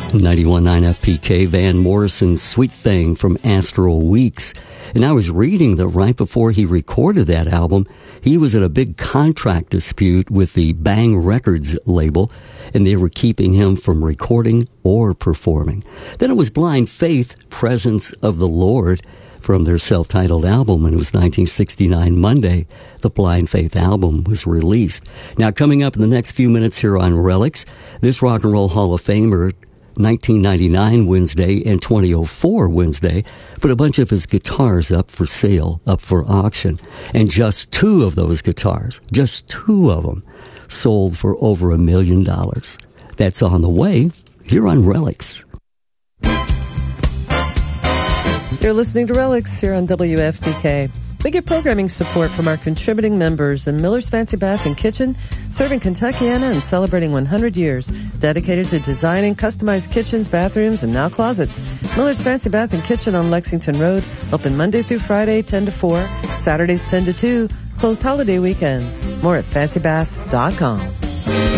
91.9 FPK, Van Morrison's Sweet Thing from Astral Weeks. And I was reading that right before he recorded that album, he was in a big contract dispute with the Bang Records label, and they were keeping him from recording or performing. Then it was Blind Faith, Presence of the Lord, from their self-titled album, and it was 1969 Monday the Blind Faith album was released. Now, coming up in the next few minutes here on Relics, this Rock and Roll Hall of Famer, 1999 Wednesday and 2004 Wednesday, put a bunch of his guitars up for sale, up for auction. And just two of those guitars, just two of them, sold for over $1 million. That's on the way here on Relics. You're listening to Relics here on WFPK. We get programming support from our contributing members in Miller's Fancy Bath and Kitchen, serving Kentuckiana and celebrating 100 years, dedicated to designing customized kitchens, bathrooms, and now closets. Miller's Fancy Bath and Kitchen on Lexington Road, open Monday through Friday, 10 to 4, Saturdays 10 to 2, closed holiday weekends. More at fancybath.com.